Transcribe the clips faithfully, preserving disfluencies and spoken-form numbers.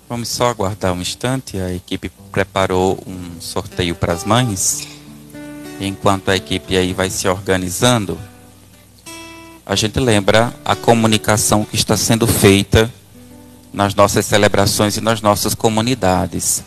Vamos só aguardar um instante. A equipe preparou um sorteio para as mães. Enquanto a equipe aí vai se organizando, a gente lembra a comunicação que está sendo feita nas nossas celebrações e nas nossas comunidades.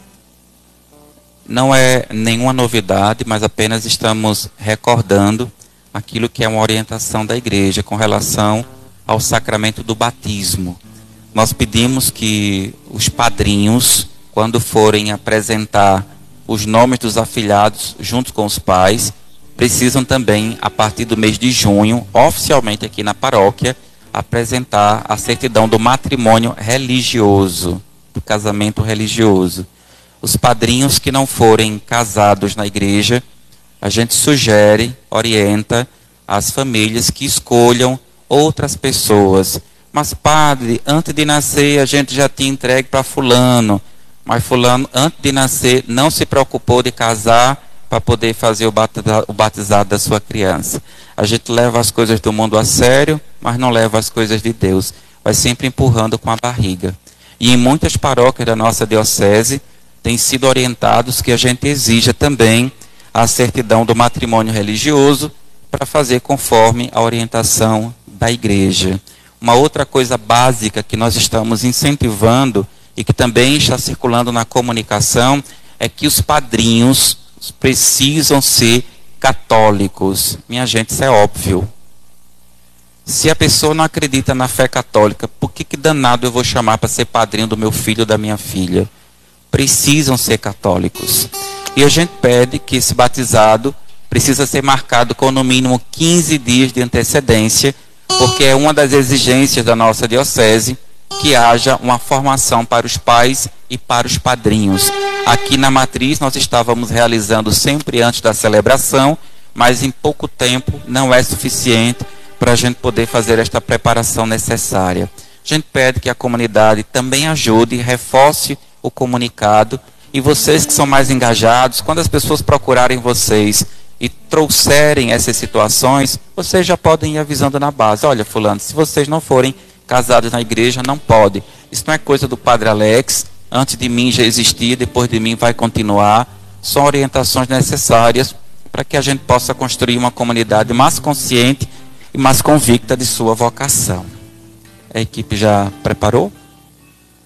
Não é nenhuma novidade, mas apenas estamos recordando aquilo que é uma orientação da igreja com relação ao sacramento do batismo. Nós pedimos que os padrinhos, quando forem apresentar os nomes dos afilhados junto com os pais, precisam também, a partir do mês de junho, oficialmente aqui na paróquia, apresentar a certidão do matrimônio religioso, do casamento religioso. Os padrinhos que não forem casados na igreja, a gente sugere, orienta as famílias que escolham outras pessoas. Mas padre, antes de nascer a gente já tinha entregue para fulano, mas fulano antes de nascer não se preocupou de casar para poder fazer o batizado da sua criança. A gente leva as coisas do mundo a sério, mas não leva as coisas de Deus. Vai sempre empurrando com a barriga. E em muitas paróquias da nossa diocese, tem sido orientados que a gente exija também a certidão do matrimônio religioso para fazer conforme a orientação da igreja. Uma outra coisa básica que nós estamos incentivando e que também está circulando na comunicação é que os padrinhos precisam ser católicos. Minha gente, isso é óbvio. Se a pessoa não acredita na fé católica, por que que danado eu vou chamar para ser padrinho do meu filho ou da minha filha? Precisam ser católicos. E a gente pede que esse batizado precisa ser marcado com no mínimo quinze dias de antecedência, porque é uma das exigências da nossa diocese que haja uma formação para os pais e para os padrinhos. Aqui na matriz nós estávamos realizando sempre antes da celebração, mas em pouco tempo não é suficiente para a gente poder fazer esta preparação necessária. A gente pede que a comunidade também ajude, reforce o comunicado, e vocês que são mais engajados, quando as pessoas procurarem vocês e trouxerem essas situações, vocês já podem ir avisando na base. Olha, fulano, se vocês não forem casados na igreja, não pode. Isso não é coisa do Padre Alex. Antes de mim já existia, depois de mim vai continuar. São orientações necessárias para que a gente possa construir uma comunidade mais consciente e mais convicta de sua vocação. A equipe já preparou?